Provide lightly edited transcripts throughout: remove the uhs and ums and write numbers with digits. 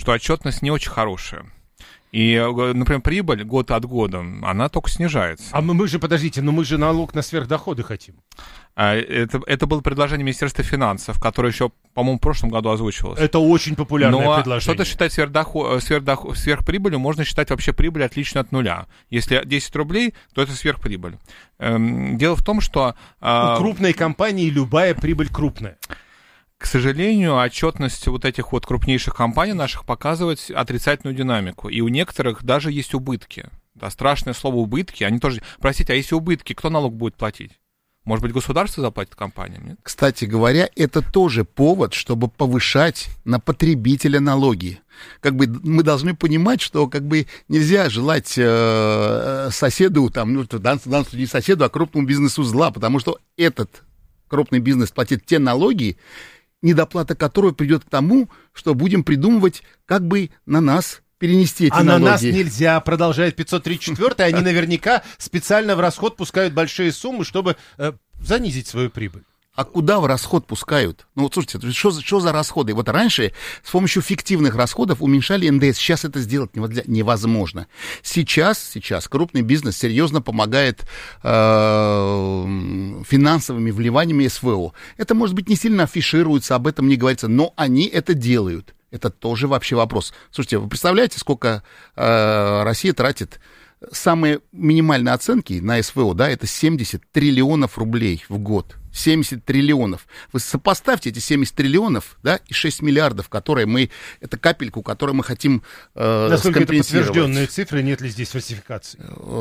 что отчетность не очень хорошая. И, например, прибыль год от года, она только снижается. А мы же, подождите, но мы же налог на сверхдоходы хотим. Это было предложение Министерства финансов, которое еще, по-моему, в прошлом году озвучивалось. Это очень популярное предложение. Что-то считать сверхприбылью можно считать вообще прибыль отличную от нуля. Если 10 рублей, то это сверхприбыль. Дело в том, что... У крупной компании любая прибыль крупная. К сожалению, отчетность вот этих вот крупнейших компаний наших показывает отрицательную динамику. И у некоторых даже есть убытки. Да, страшное слово убытки. Они тоже... Простите, а если убытки, кто налог будет платить? Может быть, государство заплатит компаниям, нет? Кстати говоря, это тоже повод, чтобы повышать на потребителя налоги. Как бы мы должны понимать, что как бы нельзя желать соседу, там, в данном случае не соседу, а крупному бизнесу зла, потому что этот крупный бизнес платит те налоги, недоплата которой придет к тому, что будем придумывать, как бы на нас перенести эти налоги. А на нас нельзя, продолжает 534-й, они наверняка специально в расход пускают большие суммы, чтобы занизить свою прибыль. А куда в расход пускают? Ну вот слушайте, что за расходы? Вот раньше с помощью фиктивных расходов уменьшали НДС, сейчас это сделать невозможно. Сейчас крупный бизнес серьезно помогает финансовыми вливаниями СВО. Это, может быть, не сильно афишируется, об этом не говорится, но они это делают. Это тоже вообще вопрос. Слушайте, вы представляете, сколько Россия тратит? Самые минимальные оценки на СВО, да, это 70 триллионов рублей в год. 70 триллионов. Вы сопоставьте эти 70 триллионов, да, и 6 миллиардов, которые мы, это капельку, которую мы хотим насколько это скомпенсировать. подтвержденные цифры, нет ли здесь фальсификации?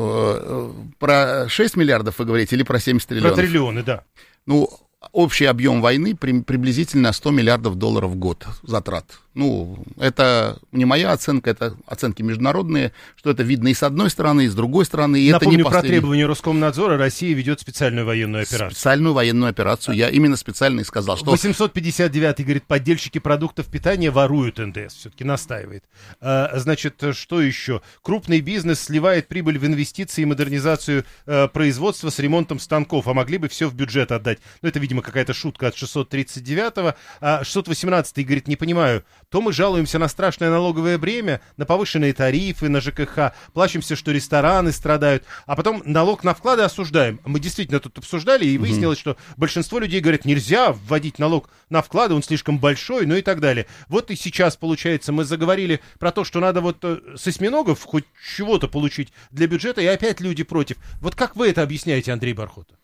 Про 6 миллиардов вы говорите или про 70 триллионов? Про триллионы, да. Ну, общий объем войны приблизительно 100 миллиардов долларов в год затрат. Ну, это не моя оценка, это оценки международные, что это видно и с одной стороны, и с другой стороны. И напомню, это не про требования Роскомнадзора Россия ведет специальную военную операцию. Специальную военную операцию, я именно специально и сказал, что... 859-й говорит, поддельщики продуктов питания воруют НДС, все-таки настаивает. Значит, что еще? Крупный бизнес сливает прибыль в инвестиции и модернизацию производства с ремонтом станков, а могли бы все в бюджет отдать. Ну, это, видимо, какая-то шутка от 639-го. 618-й говорит, не понимаю, то мы жалуемся на страшное налоговое бремя, на повышенные тарифы, на ЖКХ, плачемся, что рестораны страдают, а потом налог на вклады осуждаем. Мы действительно тут обсуждали, и выяснилось, что большинство людей говорят, нельзя вводить налог на вклады, он слишком большой, ну и так далее. Вот и сейчас, получается, мы заговорили про то, что надо вот с осьминогов хоть чего-то получить для бюджета, и опять люди против. Вот как вы это объясняете, Андрей Бархота?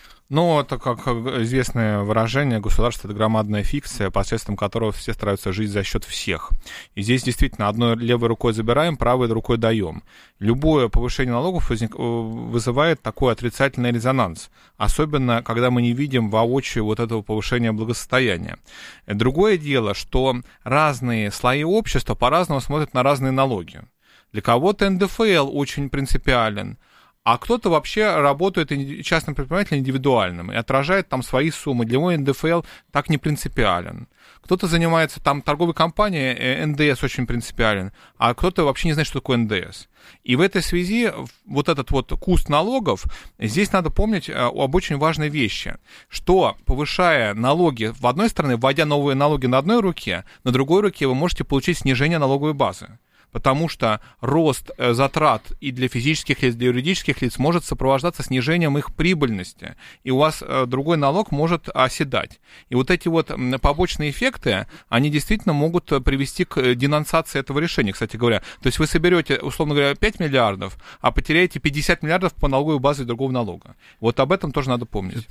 Ну, это, как известное выражение, государство — это громадная фикция, посредством которого все стараются жить за счет всех. И здесь действительно одной левой рукой забираем, правой рукой даем. Любое повышение налогов вызывает такой отрицательный резонанс, особенно когда мы не видим воочию вот этого повышения благосостояния. Другое дело, что разные слои общества по-разному смотрят на разные налоги. Для кого-то НДФЛ очень принципиален, а кто-то вообще работает частным предпринимателем индивидуальным и отражает там свои суммы. Для него НДФЛ так не принципиален. Кто-то занимается там торговой компанией, НДС очень принципиален, а кто-то вообще не знает, что такое НДС. И в этой связи вот этот вот куст налогов, здесь надо помнить об очень важной вещи, что, повышая налоги в одной стороне, вводя новые налоги на одной руке, на другой руке вы можете получить снижение налоговой базы. Потому что рост затрат и для физических лиц, и для юридических лиц может сопровождаться снижением их прибыльности, и у вас другой налог может оседать. И вот эти вот побочные эффекты, они действительно могут привести к денонсации этого решения, кстати говоря. То есть вы соберете, условно говоря, 5 миллиардов, а потеряете 50 миллиардов по налоговой базе другого налога. Вот об этом тоже надо помнить.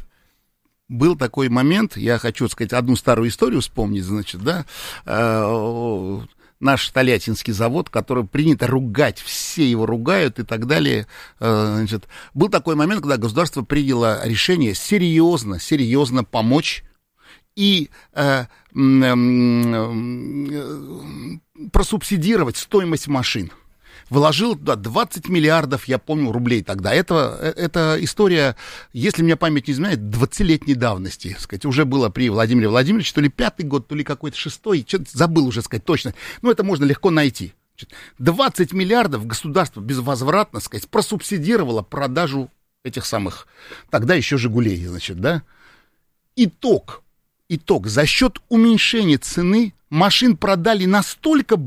Был такой момент, я хочу сказать, одну старую историю вспомнить, значит, да, наш Тольяттинский завод, который принято ругать, все его ругают и так далее. Значит, был такой момент, когда государство приняло решение серьезно помочь и просубсидировать стоимость машин. Вложил туда 20 миллиардов, я помню, рублей тогда. Это история, если меня память не изменяет, 20-летней давности. Сказать, уже было при Владимире Владимировиче, то ли 5-й год, то ли какой-то 6-й, что-то забыл уже сказать точно. Но это можно легко найти. 20 миллиардов государство безвозвратно, сказать, просубсидировало продажу этих самых, тогда еще «Жигулей», значит, да. Итог, за счет уменьшения цены машин продали настолько